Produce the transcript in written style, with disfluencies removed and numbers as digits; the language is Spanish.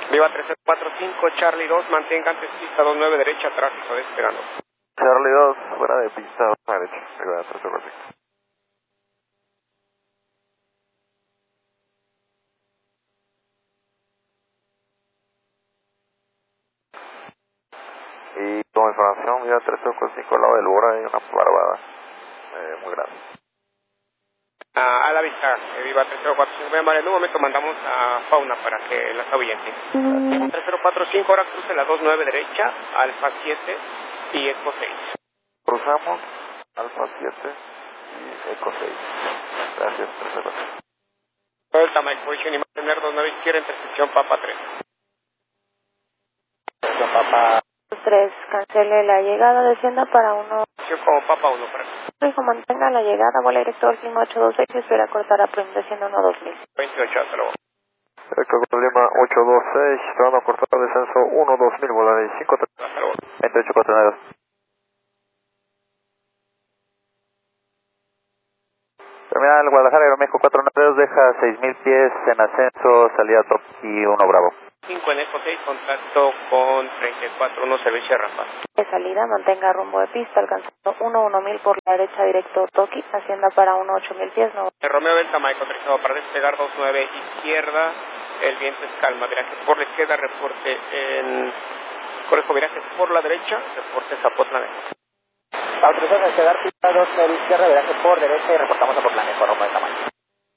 Viva 3045, Charlie 2, mantenga antes pista 29 derecha, tráfico despegando. Charlie 2, fuera de pista 2 derecha, Viva 3045. Y como información, Viva 3045, al lado del Bora hay una barbada muy grande. A la vista, Viva 3045, en un momento mandamos a Fauna para que las ahuyente. 3045, ahora cruce la 29 derecha, Alfa 7 y Eco 6. Cruzamos Alfa 7 y Eco 6. Gracias, 3045. Delta Mike Position y mantener 29 izquierda, intersección Papa 3. Papa 3, cancele la llegada, descienda para 1. Como Papa 1 para Hijo, mantenga la llegada, vuela directo al clima 826 y espera cortar a Prim, desciendo 12000. 28, hasta luego. Eco Lima 826, esperando a cortar descenso 12000, volar de 53. Hasta luego. 2849. Terminal Guadalajara, Aeroméxico 492, deja 6000 pies en ascenso, salida top y 1 Bravo. 5 en Eco 6, contacto con 34, 1 servicio de rampa. De salida, mantenga rumbo de pista, alcanzando 11000 por la derecha directo Toki, hacienda para 18000 pies, no. Romeo Delta Mike, autorizado para despegar 29 izquierda, el viento es calma, viraje por la izquierda, reporte en... Correjo, viraje por la derecha, reporte Zapotlán. Autorizado a despegar pista 2 izquierda, viraje por derecha y reportamos a Zapotlán, con rumbo de tamaño.